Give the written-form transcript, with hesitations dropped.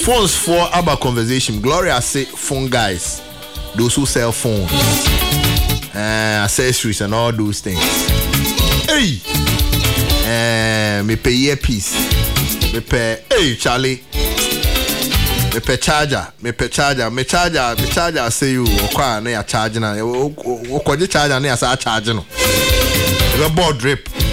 phones for about conversation. Gloria say phone guys, those who sell phones, accessories and all those things. Hey, me pay earpiece, me pay Charlie. Me pay charger. Say you okwa na ya charge na. Okwaje charger na ya sa charge no. The board drip.